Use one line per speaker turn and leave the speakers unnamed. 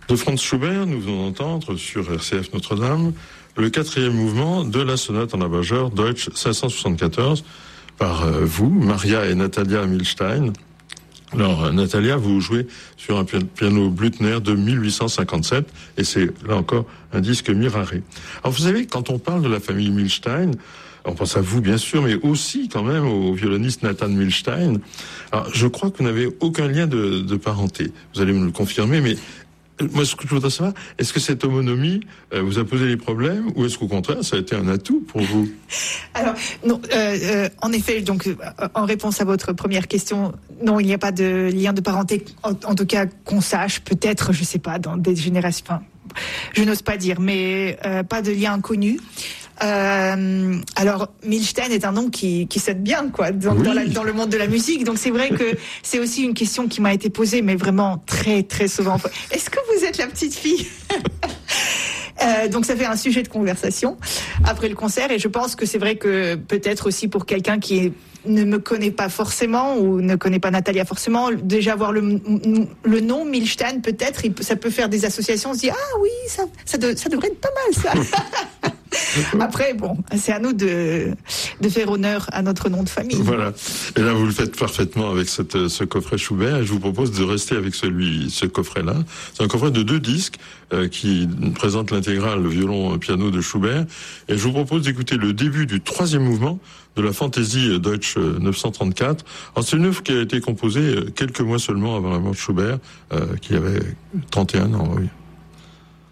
De Franz Schubert, nous venons d'entendre sur RCF Notre-Dame le 4e mouvement de la sonate en la majeure Deutsch 574 par vous, Maria et Natalia Milstein. Alors, Natalia, vous jouez sur un piano Blüthner de 1857 et c'est là encore un disque Miraré. Alors, vous savez, quand on parle de la famille Milstein, on pense à vous, bien sûr, mais aussi quand même au violoniste Nathan Milstein. Alors, je crois que vous n'avez aucun lien de parenté. Vous allez me le confirmer, mais moi, ce que je voudrais savoir, est-ce que cette homonymie vous a posé des problèmes ou est-ce qu'au contraire, ça a été un atout pour vous?
Alors, non, en effet, donc, en réponse à votre première question, non, il n'y a pas de lien de parenté, en tout cas qu'on sache, peut-être, je sais pas, dans des générations, enfin, je n'ose pas dire, mais pas de lien connu. Alors, Milstein est un nom qui sonne bien, quoi, dans le monde de la musique. Donc, c'est vrai que c'est aussi une question qui m'a été posée, mais vraiment très, très souvent. Est-ce que vous êtes la petite fille? Donc, ça fait un sujet de conversation après le concert. Et je pense que c'est vrai que peut-être aussi pour quelqu'un qui ne me connaît pas forcément ou ne connaît pas Natalia forcément, déjà voir le nom Milstein, peut-être, ça peut faire des associations. On se dit, ah oui, ça devrait être pas mal, ça. Après, bon, c'est à nous de faire honneur à notre nom de famille.
Voilà. Et là, vous le faites parfaitement avec ce coffret Schubert. Et je vous propose de rester avec ce coffret-là. C'est un coffret de 2 disques qui présente l'intégrale le violon piano de Schubert. Et je vous propose d'écouter le début du 3e mouvement de la Fantaisie Deutsch 934. Alors, c'est une œuvre qui a été composée quelques mois seulement avant la mort de Schubert, qui avait 31 ans, oui.